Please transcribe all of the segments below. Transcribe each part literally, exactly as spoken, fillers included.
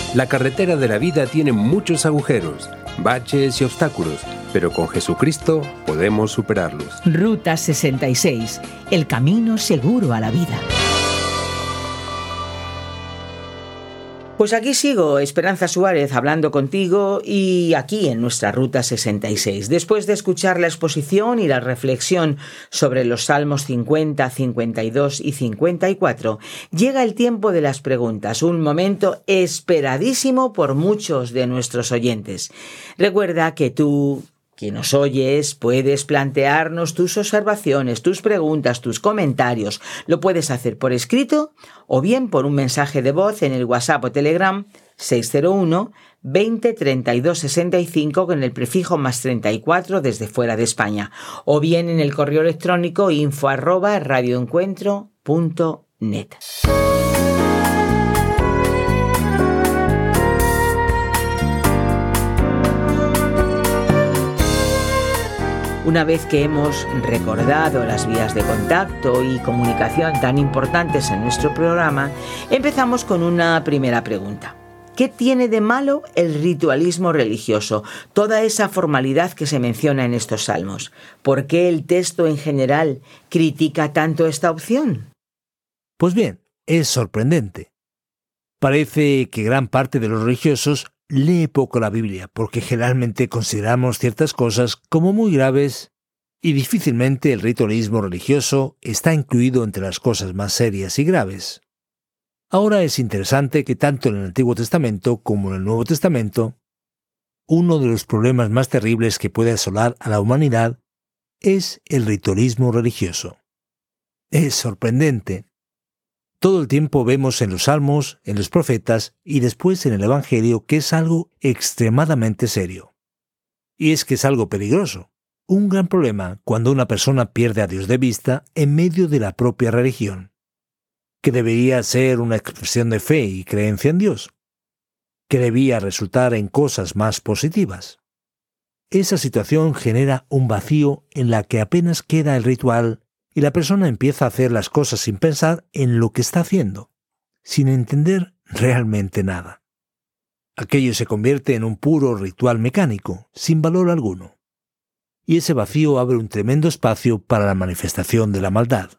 La carretera de la vida tiene muchos agujeros, baches y obstáculos, pero con Jesucristo podemos superarlos. Ruta sesenta y seis, el camino seguro a la vida. Pues aquí sigo, Esperanza Suárez, hablando contigo y aquí en nuestra Ruta sesenta y seis. Después de escuchar la exposición y la reflexión sobre los Salmos cincuenta, cincuenta y dos y cincuenta y cuatro, llega el tiempo de las preguntas, un momento esperadísimo por muchos de nuestros oyentes. Recuerda que tú, que nos oyes, puedes plantearnos tus observaciones, tus preguntas, tus comentarios. Lo puedes hacer por escrito o bien por un mensaje de voz en el WhatsApp o Telegram seis cero uno, veinte, treinta y dos, sesenta y cinco con el prefijo más treinta y cuatro desde fuera de España, o bien en el correo electrónico info arroba radioencuentro punto net. Una vez que hemos recordado las vías de contacto y comunicación tan importantes en nuestro programa, empezamos con una primera pregunta. ¿Qué tiene de malo el ritualismo religioso, toda esa formalidad que se menciona en estos salmos? ¿Por qué el texto en general critica tanto esta opción? Pues bien, es sorprendente. Parece que gran parte de los religiosos lee poco la Biblia, porque generalmente consideramos ciertas cosas como muy graves y difícilmente el ritualismo religioso está incluido entre las cosas más serias y graves. Ahora es interesante que tanto en el Antiguo Testamento como en el Nuevo Testamento, uno de los problemas más terribles que puede asolar a la humanidad es el ritualismo religioso. Es sorprendente. Todo el tiempo vemos en los Salmos, en los profetas y después en el Evangelio que es algo extremadamente serio. Y es que es algo peligroso. Un gran problema cuando una persona pierde a Dios de vista en medio de la propia religión, que debería ser una expresión de fe y creencia en Dios, que debía resultar en cosas más positivas. Esa situación genera un vacío en la que apenas queda el ritual y la persona empieza a hacer las cosas sin pensar en lo que está haciendo, sin entender realmente nada. Aquello se convierte en un puro ritual mecánico, sin valor alguno. Y ese vacío abre un tremendo espacio para la manifestación de la maldad.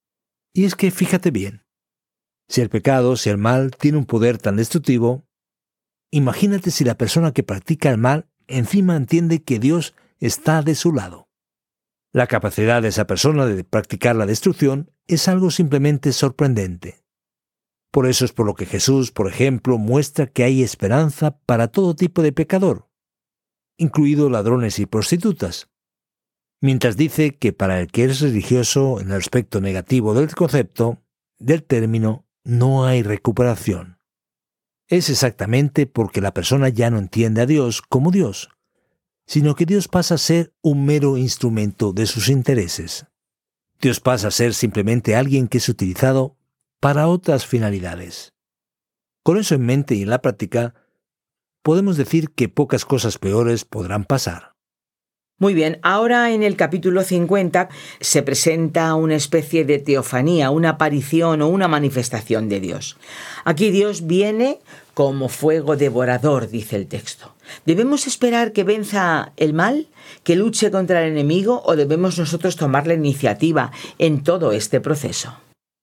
Y es que fíjate bien, si el pecado, si el mal, tiene un poder tan destructivo, imagínate si la persona que practica el mal encima entiende que Dios está de su lado. La capacidad de esa persona de practicar la destrucción es algo simplemente sorprendente. Por eso es por lo que Jesús, por ejemplo, muestra que hay esperanza para todo tipo de pecador, incluidos ladrones y prostitutas, mientras dice que para el que es religioso en el aspecto negativo del concepto, del término, no hay recuperación. Es exactamente porque la persona ya no entiende a Dios como Dios, sino que Dios pasa a ser un mero instrumento de sus intereses. Dios pasa a ser simplemente alguien que es utilizado para otras finalidades. Con eso en mente y en la práctica, podemos decir que pocas cosas peores podrán pasar. Muy bien, ahora en el capítulo cincuenta se presenta una especie de teofanía, una aparición o una manifestación de Dios. Aquí Dios viene como fuego devorador, dice el texto. ¿Debemos esperar que venza el mal, que luche contra el enemigo, o debemos nosotros tomar la iniciativa en todo este proceso?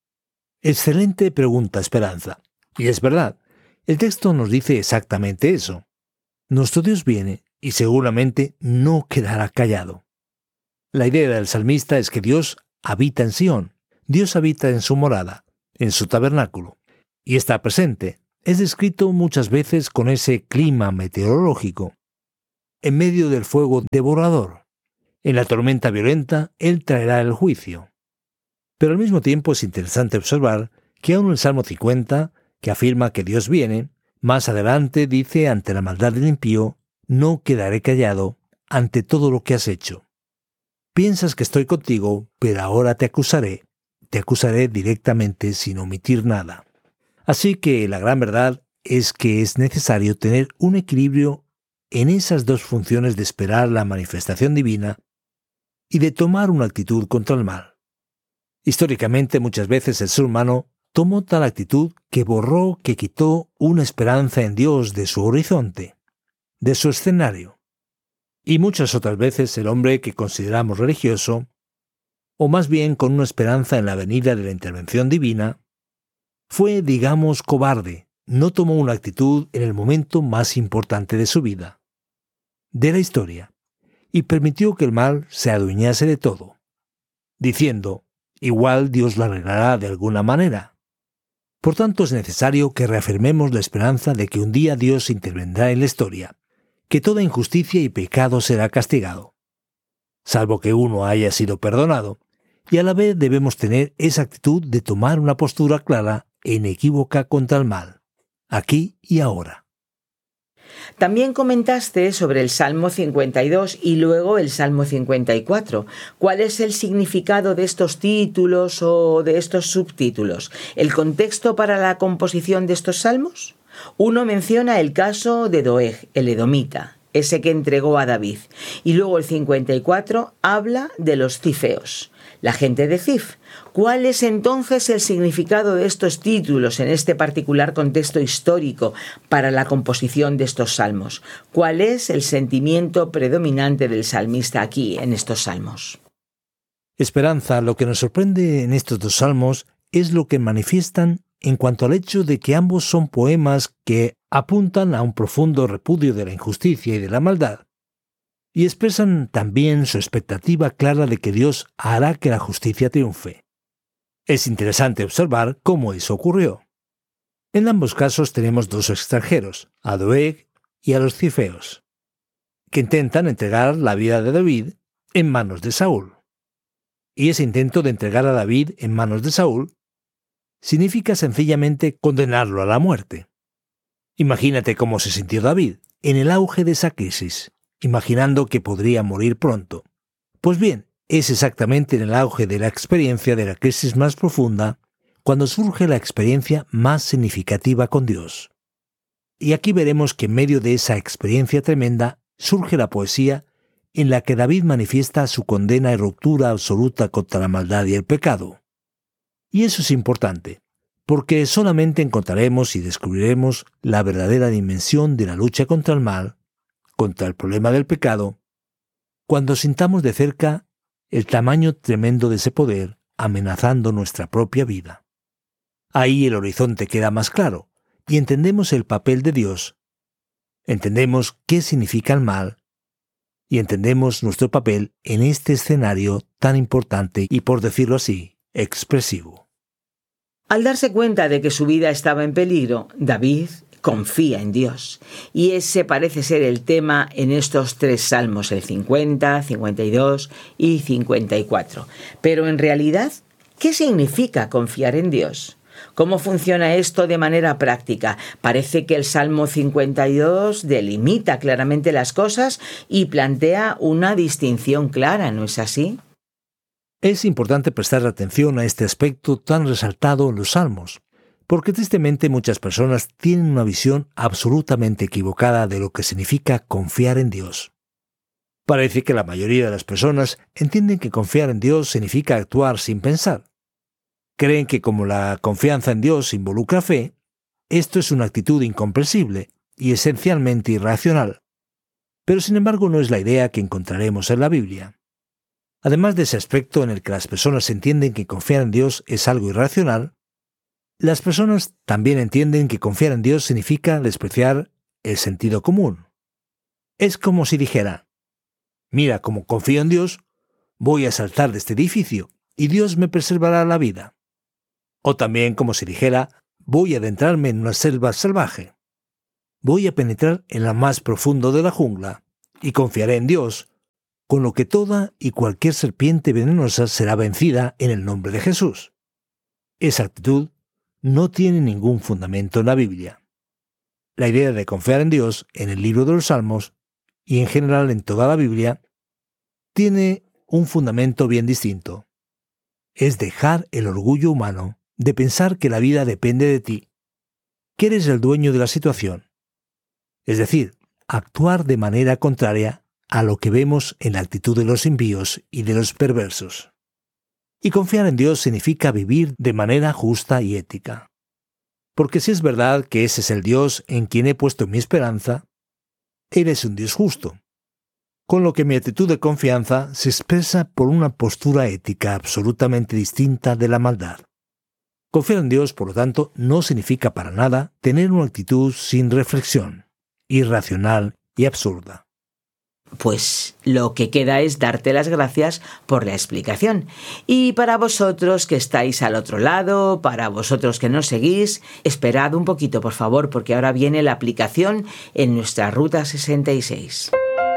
Excelente pregunta, Esperanza. Y es verdad, el texto nos dice exactamente eso. Nuestro Dios viene y seguramente no quedará callado. La idea del salmista es que Dios habita en Sión, Dios habita en su morada, en su tabernáculo, y está presente. Es descrito muchas veces con ese clima meteorológico, en medio del fuego devorador. En la tormenta violenta, Él traerá el juicio. Pero al mismo tiempo es interesante observar que aún el Salmo cincuenta, que afirma que Dios viene, más adelante dice ante la maldad del impío, no quedaré callado ante todo lo que has hecho. Piensas que estoy contigo, pero ahora te acusaré. Te acusaré directamente sin omitir nada. Así que la gran verdad es que es necesario tener un equilibrio en esas dos funciones de esperar la manifestación divina y de tomar una actitud contra el mal. Históricamente muchas veces el ser humano tomó tal actitud que borró, que quitó una esperanza en Dios de su horizonte, de su escenario. Y muchas otras veces el hombre que consideramos religioso, o más bien con una esperanza en la venida de la intervención divina, fue, digamos, cobarde, no tomó una actitud en el momento más importante de su vida, de la historia, y permitió que el mal se adueñase de todo, diciendo, igual Dios lo arreglará de alguna manera. Por tanto, es necesario que reafirmemos la esperanza de que un día Dios intervendrá en la historia, que toda injusticia y pecado será castigado, salvo que uno haya sido perdonado, y a la vez debemos tener esa actitud de tomar una postura clara e inequívoca contra el mal, aquí y ahora. También comentaste sobre el Salmo cincuenta y dos y luego el Salmo cincuenta y cuatro. ¿Cuál es el significado de estos títulos o de estos subtítulos? ¿El contexto para la composición de estos salmos? Uno menciona el caso de Doeg, el edomita, ese que entregó a David. Y luego el cincuenta y cuatro habla de los cifeos, la gente de Zif. ¿Cuál es entonces el significado de estos títulos en este particular contexto histórico para la composición de estos salmos? ¿Cuál es el sentimiento predominante del salmista aquí en estos salmos? Esperanza, lo que nos sorprende en estos dos salmos es lo que manifiestan en cuanto al hecho de que ambos son poemas que apuntan a un profundo repudio de la injusticia y de la maldad, y expresan también su expectativa clara de que Dios hará que la justicia triunfe. Es interesante observar cómo eso ocurrió. En ambos casos tenemos dos extranjeros, a Doeg y a los cifeos, que intentan entregar la vida de David en manos de Saúl. Y ese intento de entregar a David en manos de Saúl significa sencillamente condenarlo a la muerte. Imagínate cómo se sintió David en el auge de esa crisis, imaginando que podría morir pronto. Pues bien, es exactamente en el auge de la experiencia de la crisis más profunda cuando surge la experiencia más significativa con Dios. Y aquí veremos que en medio de esa experiencia tremenda surge la poesía en la que David manifiesta su condena y ruptura absoluta contra la maldad y el pecado. Y eso es importante, porque solamente encontraremos y descubriremos la verdadera dimensión de la lucha contra el mal, contra el problema del pecado, cuando sintamos de cerca el tamaño tremendo de ese poder amenazando nuestra propia vida. Ahí el horizonte queda más claro y entendemos el papel de Dios, entendemos qué significa el mal y entendemos nuestro papel en este escenario tan importante y, por decirlo así, expresivo. Al darse cuenta de que su vida estaba en peligro, David confía en Dios. Y ese parece ser el tema en estos tres salmos, el cincuenta, cincuenta y dos y cincuenta y cuatro. Pero en realidad, ¿qué significa confiar en Dios? ¿Cómo funciona esto de manera práctica? Parece que el Salmo cincuenta y dos delimita claramente las cosas y plantea una distinción clara, ¿no es así? Es importante prestar atención a este aspecto tan resaltado en los Salmos, porque tristemente muchas personas tienen una visión absolutamente equivocada de lo que significa confiar en Dios. Parece que la mayoría de las personas entienden que confiar en Dios significa actuar sin pensar. Creen que como la confianza en Dios involucra fe, esto es una actitud incomprensible y esencialmente irracional. Pero sin embargo no es la idea que encontraremos en la Biblia. Además de ese aspecto en el que las personas entienden que confiar en Dios es algo irracional, las personas también entienden que confiar en Dios significa despreciar el sentido común. Es como si dijera, mira, como confío en Dios, voy a saltar de este edificio y Dios me preservará la vida. O también como si dijera, voy a adentrarme en una selva salvaje. Voy a penetrar en lo más profundo de la jungla y confiaré en Dios, con lo que toda y cualquier serpiente venenosa será vencida en el nombre de Jesús. Esa actitud no tiene ningún fundamento en la Biblia. La idea de confiar en Dios en el libro de los Salmos y en general en toda la Biblia tiene un fundamento bien distinto. Es dejar el orgullo humano de pensar que la vida depende de ti, que eres el dueño de la situación. Es decir, actuar de manera contraria a lo que vemos en la actitud de los impíos y de los perversos. Y confiar en Dios significa vivir de manera justa y ética. Porque si es verdad que ese es el Dios en quien he puesto mi esperanza, Él es un Dios justo. Con lo que mi actitud de confianza se expresa por una postura ética absolutamente distinta de la maldad. Confiar en Dios, por lo tanto, no significa para nada tener una actitud sin reflexión, irracional y absurda. Pues lo que queda es darte las gracias por la explicación. Y para vosotros que estáis al otro lado, para vosotros que nos seguís, esperad un poquito, por favor, porque ahora viene la aplicación en nuestra Ruta sesenta y seis.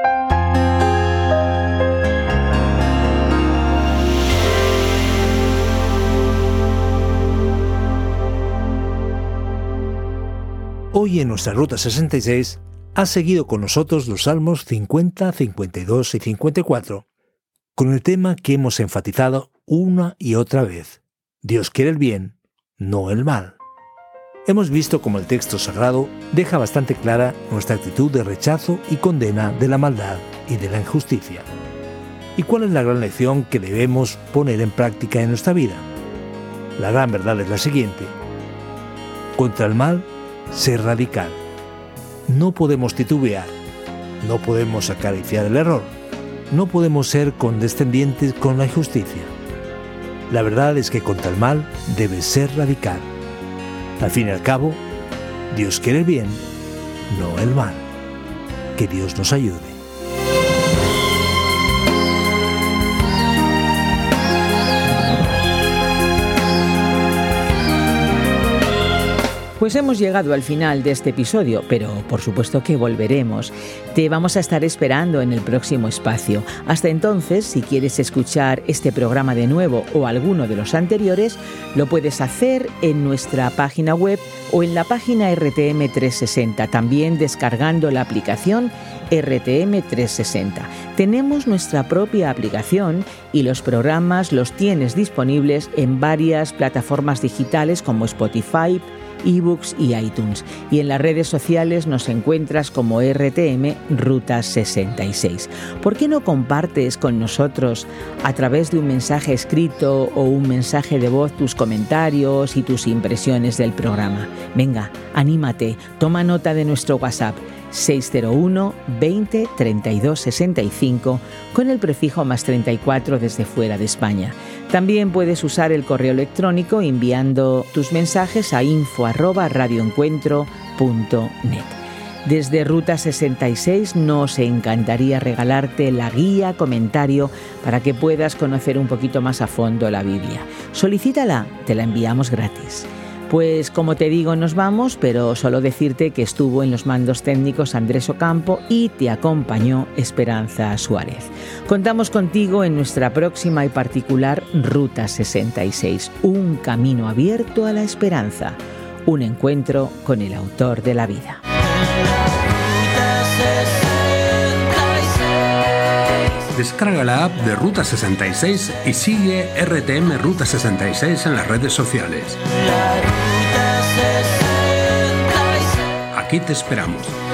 Hoy en nuestra Ruta sesenta y seis has seguido con nosotros los Salmos cincuenta, cincuenta y dos y cincuenta y cuatro, con el tema que hemos enfatizado una y otra vez. Dios quiere el bien, no el mal. Hemos visto cómo el texto sagrado deja bastante clara nuestra actitud de rechazo y condena de la maldad y de la injusticia. ¿Y cuál es la gran lección que debemos poner en práctica en nuestra vida? La gran verdad es la siguiente: contra el mal, ser radical. No podemos titubear, no podemos acariciar el error, no podemos ser condescendientes con la injusticia. La verdad es que contra el mal debe ser radical. Al fin y al cabo, Dios quiere el bien, no el mal. Que Dios nos ayude. Pues hemos llegado al final de este episodio, pero por supuesto que volveremos. Te vamos a estar esperando en el próximo espacio. Hasta entonces, si quieres escuchar este programa de nuevo o alguno de los anteriores, lo puedes hacer en nuestra página web o en la página R T M trescientos sesenta, también descargando la aplicación R T M trescientos sesenta. Tenemos nuestra propia aplicación y los programas los tienes disponibles en varias plataformas digitales como Spotify, eBooks y iTunes, y en las redes sociales nos encuentras como R T M Ruta sesenta y seis. ¿Por qué no compartes con nosotros a través de un mensaje escrito o un mensaje de voz tus comentarios y tus impresiones del programa? Venga, anímate, toma nota de nuestro WhatsApp seis cero uno, veinte, treinta y dos, sesenta y cinco con el prefijo más treinta y cuatro desde fuera de España. También puedes usar el correo electrónico enviando tus mensajes a info arroba radioencuentro punto net. Desde Ruta sesenta y seis nos encantaría regalarte la guía comentario para que puedas conocer un poquito más a fondo la Biblia. Solicítala, te la enviamos gratis. Pues como te digo, nos vamos, pero solo decirte que estuvo en los mandos técnicos Andrés Ocampo y te acompañó Esperanza Suárez. Contamos contigo en nuestra próxima y particular Ruta sesenta y seis, un camino abierto a la esperanza, un encuentro con el autor de la vida. Descarga la app de Ruta sesenta y seis y sigue R T M Ruta sesenta y seis en las redes sociales. Aquí te esperamos.